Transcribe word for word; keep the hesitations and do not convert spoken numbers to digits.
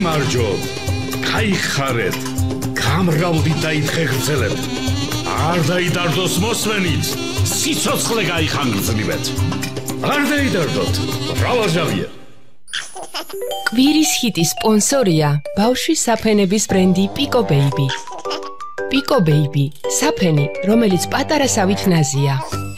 მარჯო, გაიხარეთ, გამრავლდით და ითხეგრძელეთ. არ დაიდარდოს მოსვენით, სიცოცხლე გაიხანგრძლივეთ. არ დაიდარდოთ, მრავალჟავიერ. კვირის ჰიტის სპონსორია ბავშვის საფენების ბრენდი Pico Baby. Pico Baby, საფენი, რომელიც პატარა სავით ნაზია.